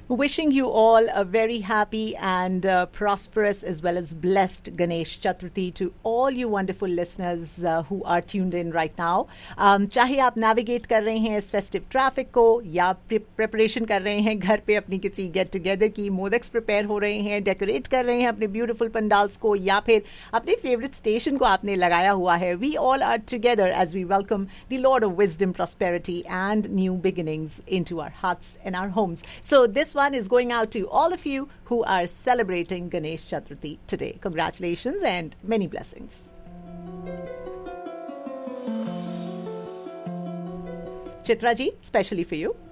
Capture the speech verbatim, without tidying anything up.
Wishing you all a very happy and uh, prosperous as well as blessed Ganesh Chaturthi to all you wonderful listeners uh, who are tuned in right now. Um, चाहे आप navigate कर रहे हैं इस festive traffic को या preparation कर रहे हैं घर पे अपनी किसी get together की मोदक्स prepare हो रहे हैं, decorate कर रहे हैं अपने beautiful pandals को या फिर अपने favorite station को आपने लगाया हुआ है. We all are together as we welcome the Lord of Wisdom, Prosperity and new beginnings into our hearts and our homes. So this one is going out to all of you who are celebrating Ganesh Chaturthi today. Congratulations and many blessings. Chitra ji, specially for you.